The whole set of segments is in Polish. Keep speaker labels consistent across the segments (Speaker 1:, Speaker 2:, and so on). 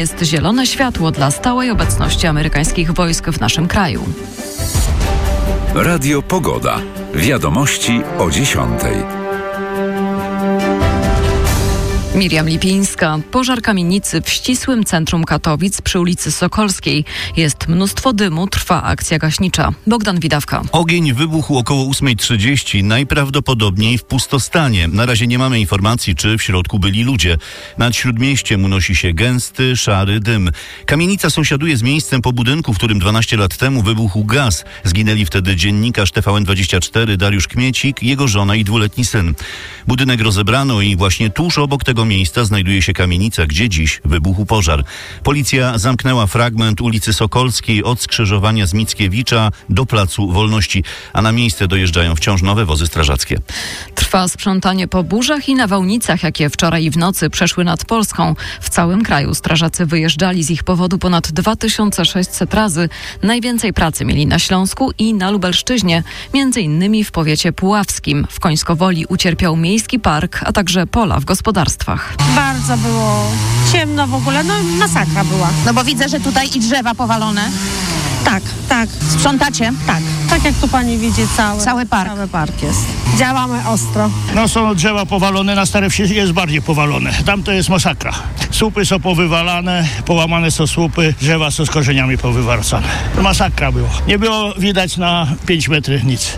Speaker 1: Jest zielone światło dla stałej obecności amerykańskich wojsk w naszym kraju.
Speaker 2: Radio Pogoda. Wiadomości o 10:00.
Speaker 1: Miriam Lipińska. Pożar kamienicy w ścisłym centrum Katowic przy ulicy Sokolskiej. Jest mnóstwo dymu, trwa akcja gaśnicza. Bogdan Widawka.
Speaker 3: Ogień wybuchł około 8:30, najprawdopodobniej w pustostanie. Na razie nie mamy informacji, czy w środku byli ludzie. Nad Śródmieściem unosi się gęsty, szary dym. Kamienica sąsiaduje z miejscem po budynku, w którym 12 lat temu wybuchł gaz. Zginęli wtedy dziennikarz TVN24 Dariusz Kmiecik, jego żona i 2-letni syn. Budynek rozebrano i właśnie tuż obok tego miejsca znajduje się kamienica, gdzie dziś wybuchł pożar. Policja zamknęła fragment ulicy Sokolskiej od skrzyżowania z Mickiewicza do Placu Wolności, a na miejsce dojeżdżają wciąż nowe wozy strażackie.
Speaker 1: Trwa sprzątanie po burzach i nawałnicach, jakie wczoraj i w nocy przeszły nad Polską. W całym kraju strażacy wyjeżdżali z ich powodu ponad 2600 razy. Najwięcej pracy mieli na Śląsku i na Lubelszczyźnie, między innymi w powiecie puławskim. W Końskowoli ucierpiał miejski park, a także pola w gospodarstwach.
Speaker 4: Bardzo było ciemno w ogóle, masakra była.
Speaker 5: No bo widzę, że tutaj i drzewa powalone.
Speaker 4: Tak.
Speaker 5: Sprzątacie?
Speaker 4: Tak jak tu pani widzi,
Speaker 5: Cały park.
Speaker 4: Cały park jest. Działamy ostro.
Speaker 6: Są drzewa powalone, na Stare Wsi jest bardziej powalone. Tam to jest masakra. Słupy są powywalane, połamane są słupy, drzewa są z korzeniami powywracane. Masakra było. Nie było widać na 5 metrów nic.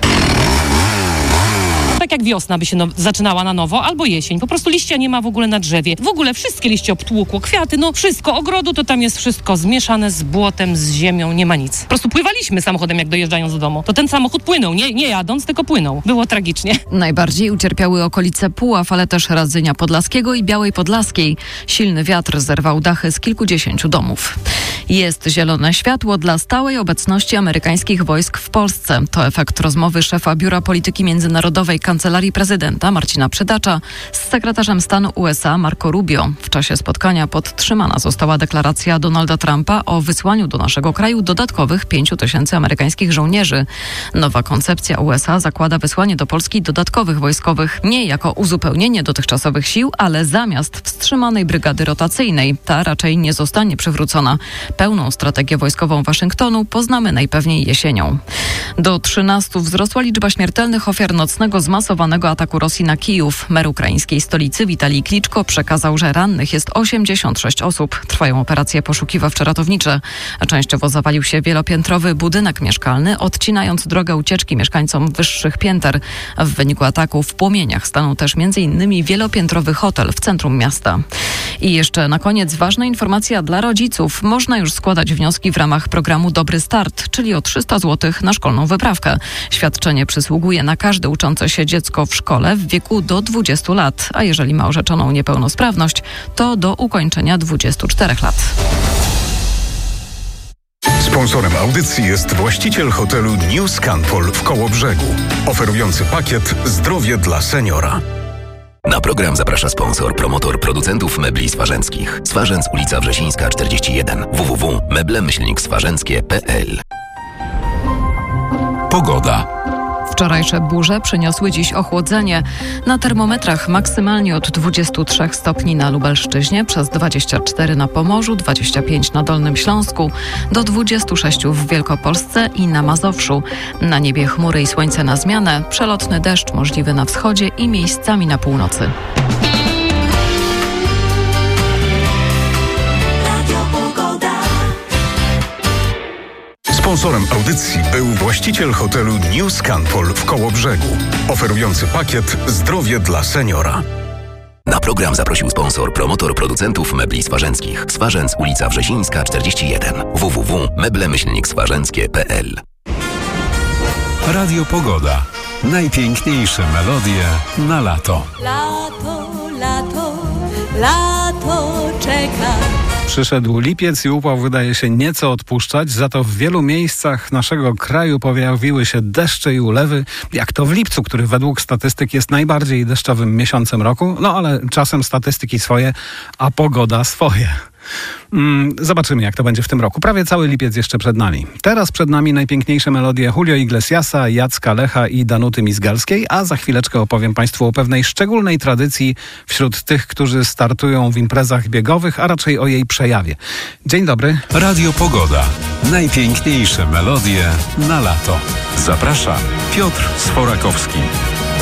Speaker 7: Tak jak wiosna by się zaczynała na nowo, albo jesień. Po prostu liścia nie ma w ogóle na drzewie. W ogóle wszystkie liście obtłukło, kwiaty, wszystko. Ogrodu to tam jest wszystko zmieszane z błotem, z ziemią, nie ma nic. Po prostu pływaliśmy samochodem, jak dojeżdżając do domu. To ten samochód płynął, nie jadąc, tylko płynął. Było tragicznie.
Speaker 1: Najbardziej ucierpiały okolice Puław, ale też Radzynia Podlaskiego i Białej Podlaskiej. Silny wiatr zerwał dachy z kilkudziesięciu domów. Jest zielone światło dla stałej obecności amerykańskich wojsk w Polsce. To efekt rozmowy szefa Biura Polityki Międzynarodowej Kancelarii Prezydenta Marcina Przydacza z sekretarzem stanu USA Marco Rubio. W czasie spotkania podtrzymana została deklaracja Donalda Trumpa o wysłaniu do naszego kraju dodatkowych 5000 amerykańskich żołnierzy. Nowa koncepcja USA zakłada wysłanie do Polski dodatkowych wojskowych nie jako uzupełnienie dotychczasowych sił, ale zamiast wstrzymanej brygady rotacyjnej. Ta raczej nie zostanie przywrócona. Pełną strategię wojskową Waszyngtonu poznamy najpewniej jesienią. Do 13 wzrosła liczba śmiertelnych ofiar nocnego zmasowanego ataku Rosji na Kijów. Mer ukraińskiej stolicy Witalij Kliczko przekazał, że rannych jest 86 osób. Trwają operacje poszukiwawczo-ratownicze. Częściowo zawalił się wielopiętrowy budynek mieszkalny, odcinając drogę ucieczki mieszkańcom wyższych pięter. W wyniku ataku w płomieniach stanął też m.in. wielopiętrowy hotel w centrum miasta. I jeszcze na koniec ważna informacja dla rodziców. Można już składać wnioski w ramach programu Dobry Start, czyli o 300 zł na szkolną wyprawkę. Świadczenie przysługuje na każde uczące się dziecko w szkole w wieku do 20 lat, a jeżeli ma orzeczoną niepełnosprawność, to do ukończenia 24 lat.
Speaker 8: Sponsorem audycji jest właściciel hotelu New Scanpol w Kołobrzegu, oferujący pakiet Zdrowie dla seniora.
Speaker 9: Na program zaprasza sponsor, promotor producentów mebli swarzęckich. Swarzędz, ulica Wrzesińska 41. www.meble-swarzęckie.pl.
Speaker 2: Pogoda.
Speaker 1: Wczorajsze burze przyniosły dziś ochłodzenie. Na termometrach maksymalnie od 23 stopni na Lubelszczyźnie, przez 24 na Pomorzu, 25 na Dolnym Śląsku, do 26 w Wielkopolsce i na Mazowszu. Na niebie chmury i słońce na zmianę, przelotny deszcz możliwy na wschodzie i miejscami na północy.
Speaker 8: Sponsorem audycji był właściciel hotelu New Scanpol w Kołobrzegu, oferujący pakiet Zdrowie dla seniora.
Speaker 9: Na program zaprosił sponsor, promotor producentów mebli swarzęckich. Swarzędz, ulica Wrzesińska 41. www.meble-swarzęckie.pl.
Speaker 2: Radio Pogoda. Najpiękniejsze melodie na lato.
Speaker 10: Lato, lato, lato czeka.
Speaker 11: Przyszedł lipiec i upał wydaje się nieco odpuszczać, za to w wielu miejscach naszego kraju pojawiły się deszcze i ulewy, jak to w lipcu, który według statystyk jest najbardziej deszczowym miesiącem roku, ale czasem statystyki swoje, a pogoda swoje. Zobaczymy, jak to będzie w tym roku. Prawie cały lipiec jeszcze przed nami. Teraz przed nami najpiękniejsze melodie Julio Iglesiasa, Jacka Lecha i Danuty Mizgalskiej, a za chwileczkę opowiem Państwu o pewnej szczególnej tradycji wśród tych, którzy startują w imprezach biegowych, a raczej o jej przejawie. Dzień dobry.
Speaker 2: Radio Pogoda. Najpiękniejsze melodie na lato. Zaprasza Piotr Sforakowski.